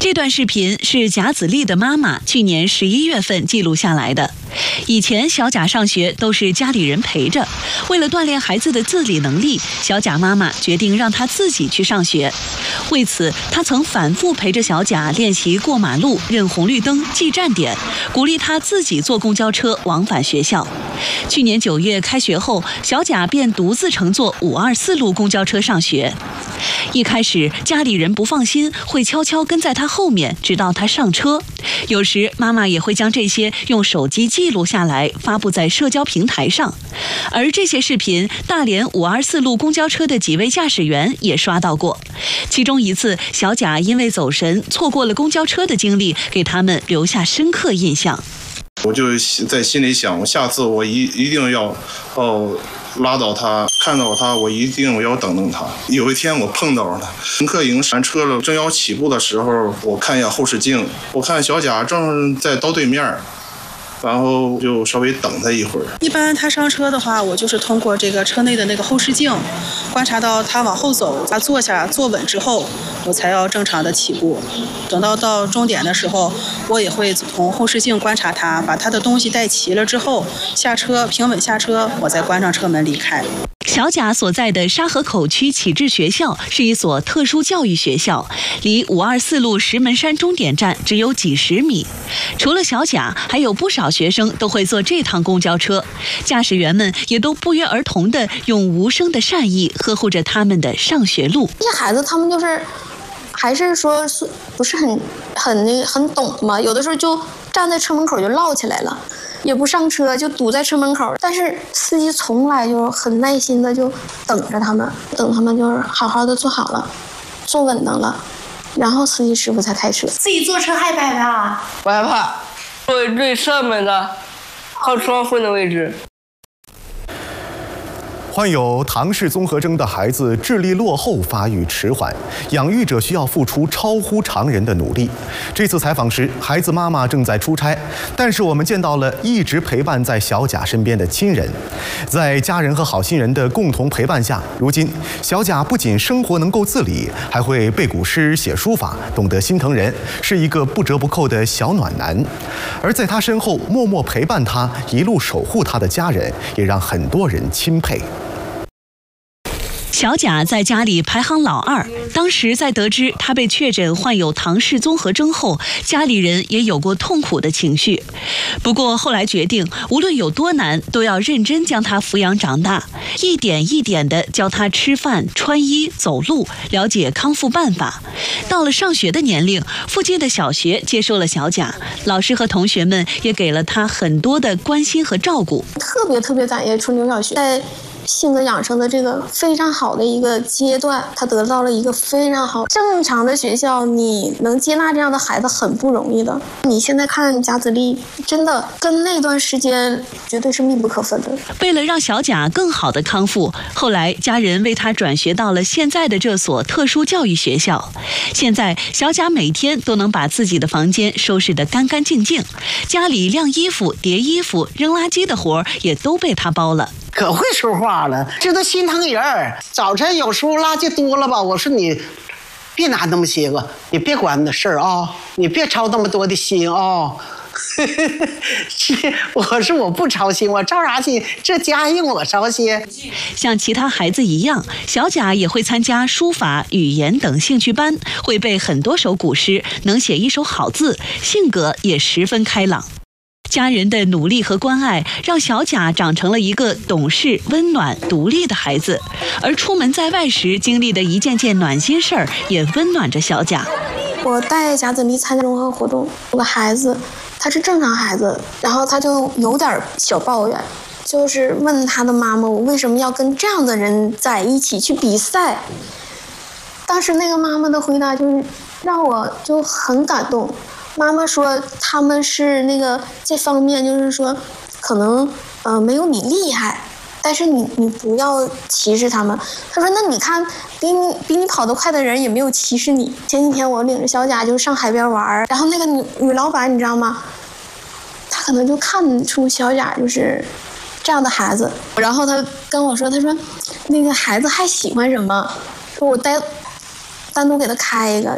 这段视频是贾子丽的妈妈去年11月份记录下来的。以前小贾上学都是家里人陪着，为了锻炼孩子的自理能力，小贾妈妈决定让他自己去上学。为此，她曾反复陪着小贾练习过马路、认红绿灯、记站点，鼓励他自己坐公交车往返学校。去年9月开学后，小贾便独自乘坐524路公交车上学。一开始，家里人不放心，会悄悄跟在他后面，直到他上车。有时，妈妈也会将这些用手机记录下来，发布在社交平台上。而这些视频，大连524路公交车的几位驾驶员也刷到过。其中一次，小贾因为走神，错过了公交车的经历，给他们留下深刻印象。 我就在心里想，下次我一定要拉到他，看到他，我一定要等他。有一天我碰到了他，乘客已经上车了，正要起步的时候，我看一下后视镜，我看小贾正在道对面，然后就稍微等他一会儿。 一般他上车的话，我就是通过这个车内的那个后视镜，观察到他往后走，他坐下坐稳之后，我才要正常的起步。等到终点的时候，我也会从后视镜观察他，把他的东西带齐了之后，下车平稳下车，我再关上车门离开。 小贾所在的沙河口区启智学校是一所特殊教育学校，离524路石门山终点站只有几十米。除了小贾，还有不少学生都会坐这趟公交车，驾驶员们也都不约而同地用无声的善意呵护着他们的上学路。 这些孩子他们就是还是说不是很懂嘛，有的时候就站在车门口就唠起来了，也不上车，就堵在车门口。但是司机从来就很耐心的就等着他们，等他们就是好好的坐好了，坐稳当了，然后司机师傅才开车。 自己坐车害不害怕？ 不害怕，坐最上面的，靠窗户的位置。 患有唐氏综合征的孩子智力落后、发育迟缓，养育者需要付出超乎常人的努力。这次采访时，孩子妈妈正在出差，但是我们见到了一直陪伴在小贾身边的亲人。在家人和好心人的共同陪伴下，如今小贾不仅生活能够自理，还会背古诗、写书法，懂得心疼人，是一个不折不扣的小暖男。而在他身后默默陪伴他、一路守护他的家人，也让很多人钦佩。 小贾在家里排行老二，当时在得知他被确诊患有唐氏综合征后，家里人也有过痛苦的情绪。不过后来决定，无论有多难，都要认真将他抚养长大，一点一点地教他吃饭、穿衣、走路，了解康复办法。到了上学的年龄，附近的小学接收了小贾，老师和同学们也给了他很多的关心和照顾。 特别感谢春牛小学在性格养成的这个非常好的一个阶段，他得到了一个非常好正常的学校，你能接纳这样的孩子很不容易的。你现在看贾子丽，真的跟那段时间绝对是密不可分的。 为了让小贾更好的康复，后来家人为他转学到了现在的这所特殊教育学校。现在小贾每天都能把自己的房间收拾得干干净净，家里晾衣服、叠衣服、扔垃圾的活也都被他包了。 可会说话了，知道心疼人。早晨有时候垃圾多了吧，我说你别拿那么些个，你别管那事儿啊，你别操那么多的心啊。我说我不操心，我操啥心？这家用我操心。 像其他孩子一样，小贾也会参加书法、语言等兴趣班，会背很多首古诗，能写一手好字，性格也十分开朗。家人的努力和关爱，让小贾长成了一个懂事、温暖、独立的孩子。而出门在外时经历的一件件暖心事儿，也温暖着小贾。 我带贾子丽参加融合活动，有个孩子，他是正常孩子，然后他就有点小抱怨，就是问他的妈妈，我为什么要跟这样的人在一起去比赛？当时那个妈妈的回答就是让我就很感动。妈妈说他们是那个这方面就是说可能没有你厉害，但是你不要歧视他们。他说那你看比你跑得快的人也没有歧视你。前几天我领着小贾就上海边玩，然后那个女老板你知道吗，她可能就看出小贾就是这样的孩子，然后她跟我说，她说那个孩子还喜欢什么，说我单独给他开一个。